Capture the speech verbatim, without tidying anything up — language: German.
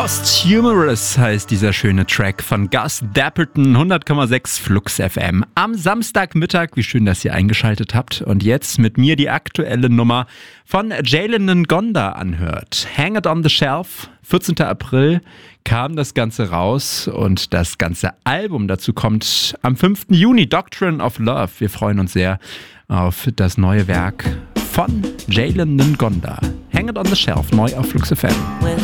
Posthumorous heißt dieser schöne Track von Gus Dapperton, hundert Komma sechs Flux F M. Am Samstagmittag, wie schön, dass ihr eingeschaltet habt und jetzt mit mir die aktuelle Nummer von Jalen Ngonda anhört. Hang It on the Shelf, vierzehnten April kam das Ganze raus und das ganze Album dazu kommt am fünften Juni, Doctrine of Love. Wir freuen uns sehr auf das neue Werk von Jalen Ngonda. Hang It on the Shelf, neu auf Flux F M.